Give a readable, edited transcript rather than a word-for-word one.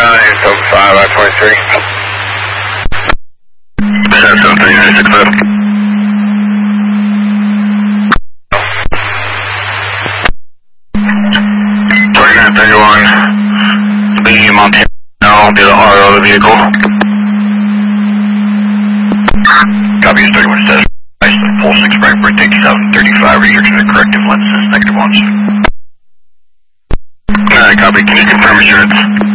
875 I-23. 73965. 2931, the Montana, I'll be the RO of the vehicle. Copy is 31 says, full 6 right brake, take 735, restriction to corrective lenses, -1. Alright, copy, can you confirm insurance?